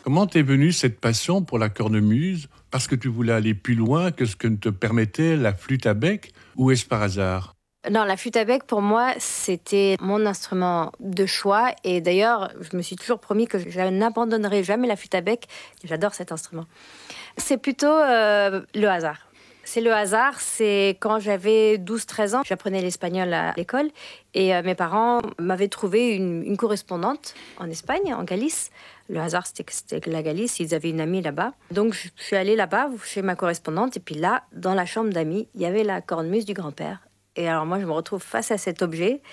Comment t'es venue cette passion pour la cornemuse? Parce que tu voulais aller plus loin que ce que ne te permettait la flûte à bec ou est-ce par hasard? Non, la flûte à bec, pour moi, c'était mon instrument de choix. Et d'ailleurs, je me suis toujours promis que je n'abandonnerai jamais la flûte à bec. J'adore cet instrument. C'est plutôt le hasard. C'est le hasard, c'est quand j'avais 12-13 ans, j'apprenais l'espagnol à l'école et mes parents m'avaient trouvé une correspondante en Espagne, en Galice. Le hasard, c'était que c'était la Galice, ils avaient une amie là-bas. Donc je suis allée là-bas chez ma correspondante et puis là, dans la chambre d'amis, il y avait la cornemuse du grand-père. Et alors moi, je me retrouve face à cet objet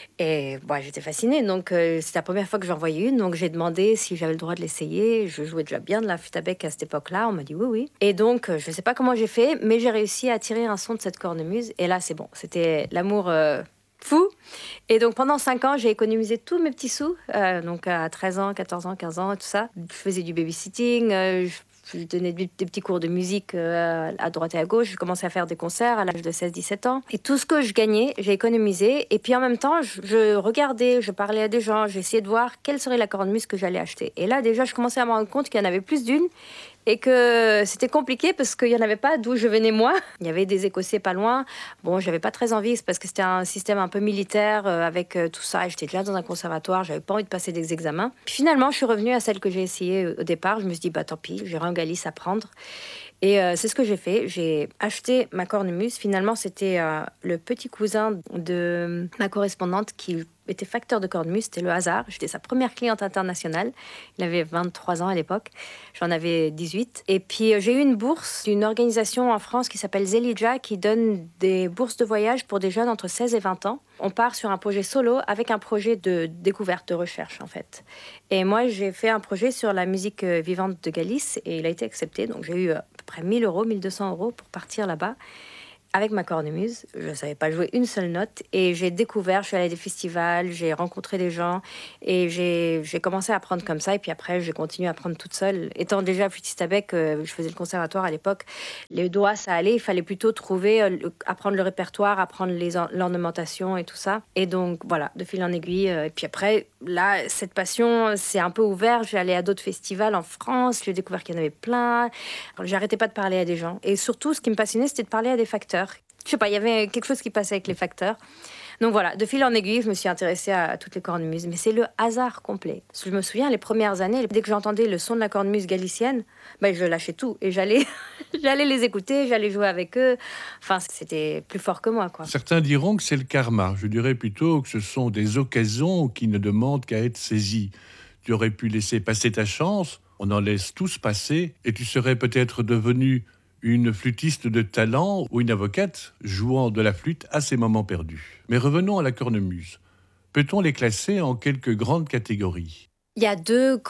et bon, j'étais fascinée. Donc c'était la première fois que j'en voyais une. Donc j'ai demandé si j'avais le droit de l'essayer. Je jouais déjà bien de la flûte à bec à cette époque-là. On m'a dit oui, oui. Et donc je ne sais pas comment j'ai fait, mais j'ai réussi à tirer un son de cette cornemuse. Et là, c'est bon. C'était l'amour fou. Et donc pendant 5 ans, j'ai économisé tous mes petits sous. Donc à 13 ans, 14 ans, 15 ans, tout ça. Je faisais du babysitting. Je donnais des petits cours de musique à droite et à gauche. Je commençais à faire des concerts à l'âge de 16-17 ans. Et tout ce que je gagnais, j'ai économisé. Et puis en même temps, je regardais, je parlais à des gens, j'essayais de voir quelle serait la cornemuse que j'allais acheter. Et là, déjà, je commençais à me rendre compte qu'il y en avait plus d'une et que c'était compliqué parce qu'il n'y en avait pas d'où je venais moi. Il y avait des Écossais pas loin. Bon, j'avais pas très envie parce que c'était un système un peu militaire avec tout ça. Et j'étais déjà dans un conservatoire, j'avais pas envie de passer des examens. Puis finalement, je suis revenue à celle que j'ai essayée au départ. Je me suis dit, bah tant pis, j'irai en Galice apprendre. Et c'est ce que j'ai fait. J'ai acheté ma cornemuse. Finalement, c'était le petit cousin de ma correspondante qui était facteur de cornemuse. C'était le hasard. J'étais sa première cliente internationale. Il avait 23 ans à l'époque. J'en avais 18. Et puis, j'ai eu une bourse d'une organisation en France qui s'appelle Zelidja, qui donne des bourses de voyage pour des jeunes entre 16 et 20 ans. On part sur un projet solo avec un projet de découverte, de recherche, en fait. Et moi, j'ai fait un projet sur la musique vivante de Galice et il a été accepté. Donc, j'ai eu à peu près 1000 euros, 1200 euros pour partir là-bas avec ma cornemuse. Je ne savais pas jouer une seule note et j'ai découvert, je suis allée à des festivals, j'ai rencontré des gens et j'ai commencé à apprendre comme ça. Et puis après, j'ai continué à apprendre toute seule. Étant déjà flûtiste à bec, je faisais le conservatoire à l'époque. Les doigts, ça allait. Il fallait plutôt trouver, apprendre le répertoire, apprendre l'ornementation et tout ça. Et donc, voilà, de fil en aiguille. Et puis après, là, cette passion s'est un peu ouverte. J'ai allé à d'autres festivals en France. J'ai découvert qu'il y en avait plein. J'arrêtais pas de parler à des gens. Et surtout, ce qui me passionnait, c'était de parler à des facteurs. Je sais pas, il y avait quelque chose qui passait avec les facteurs. Donc voilà, de fil en aiguille, je me suis intéressée à toutes les cornemuses. Mais c'est le hasard complet. Parce que je me souviens, les premières années, dès que j'entendais le son de la cornemuse galicienne, ben, je lâchais tout. Et j'allais, j'allais les écouter, j'allais jouer avec eux. Enfin, c'était plus fort que moi, quoi. Certains diront que c'est le karma. Je dirais plutôt que ce sont des occasions qui ne demandent qu'à être saisies. Tu aurais pu laisser passer ta chance, on en laisse tous passer, et tu serais peut-être devenu une flûtiste de talent ou une avocate jouant de la flûte à ses moments perdus. Mais revenons à la cornemuse. Peut-on les classer en quelques grandes catégories? Il y a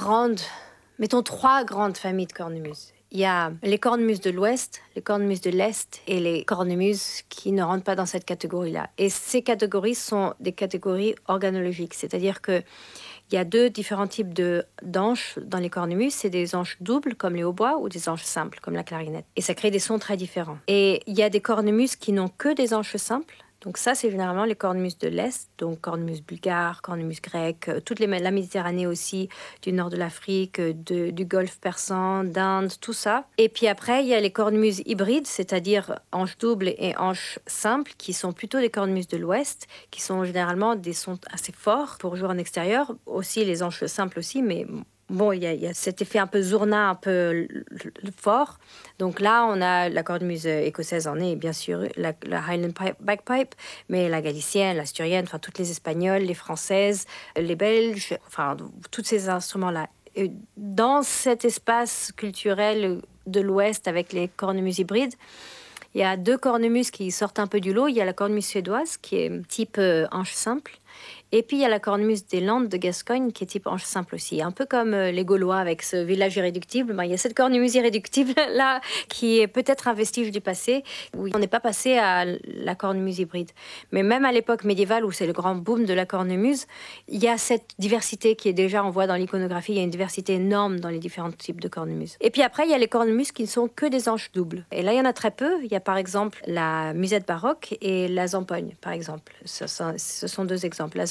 mettons 3 grandes familles de cornemuses. Il y a les cornemuses de l'Ouest, les cornemuses de l'Est et les cornemuses qui ne rentrent pas dans cette catégorie-là. Et ces catégories sont des catégories organologiques, c'est-à-dire que il y a 2 différents types d'anches dans les cornemuses. C'est des anches doubles, comme les hautbois, ou des anches simples, comme la clarinette. Et ça crée des sons très différents. Et il y a des cornemuses qui n'ont que des anches simples. Donc ça, c'est généralement les cornemuses de l'Est, donc cornemuse bulgare, cornemuse grecque, la Méditerranée aussi, du nord de l'Afrique, du Golfe persan, d'Inde, tout ça. Et puis après, il y a les cornemuses hybrides, c'est-à-dire hanches doubles et hanches simples, qui sont plutôt des cornemuses de l'Ouest, qui sont généralement des sons assez forts pour jouer en extérieur. Aussi les hanches simples aussi, mais bon, il y a cet effet un peu zourna, un peu fort. Donc là, on a la cornemuse écossaise en est, bien sûr, la Highland Bagpipe, mais la galicienne, l'asturienne, enfin toutes les espagnoles, les françaises, les belges, enfin tous ces instruments-là. Et dans cet espace culturel de l'Ouest avec les cornemuses hybrides, il y a 2 cornemuses qui sortent un peu du lot. Il y a la cornemuse suédoise, qui est type hanche simple. Et puis il y a la cornemuse des Landes de Gascogne, qui est type hanche simple aussi. Un peu comme les Gaulois avec ce village irréductible. Ben, il y a cette cornemuse irréductible là, qui est peut-être un vestige du passé, où on n'est pas passé à la cornemuse hybride. Mais même à l'époque médiévale, où c'est le grand boom de la cornemuse, il y a cette diversité qui est déjà, on voit dans l'iconographie, il y a une diversité énorme dans les différents types de cornemuses. Et puis après, il y a les cornemuses qui ne sont que des anches doubles. Et là, il y en a très peu. Il y a par exemple la musette baroque et la zampogne, par exemple. Ce sont 2 exemples. La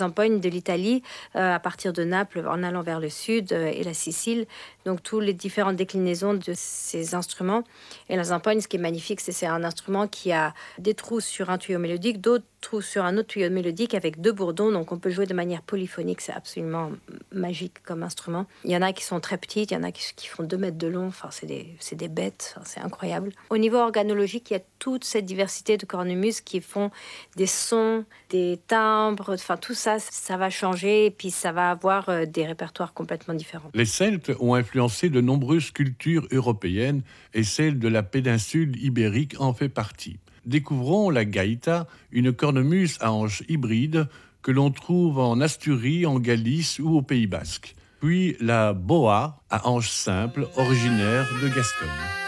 empognes de l'Italie, à partir de Naples, en allant vers le sud et la Sicile. Donc, toutes les différentes déclinaisons de ces instruments. Et la zampogne, ce qui est magnifique, c'est un instrument qui a des trous sur un tuyau mélodique, d'autres trous sur un autre tuyau mélodique avec 2 bourdons. Donc, on peut jouer de manière polyphonique. C'est absolument magique comme instrument. Il y en a qui sont très petites, il y en a qui font 2 mètres de long. Enfin, c'est des bêtes. Enfin, c'est incroyable. Au niveau organologique, il y a toute cette diversité de cornemuses qui font des sons, des timbres. Enfin, tout ça, ça va changer et puis ça va avoir des répertoires complètement différents. Les Celtes ont influencé de nombreuses cultures européennes et celle de la péninsule ibérique en fait partie. Découvrons la gaïta, une cornemuse à hanches hybrides que l'on trouve en Asturie, en Galice ou au Pays Basque. Puis la boa à hanches simples, originaire de Gascogne.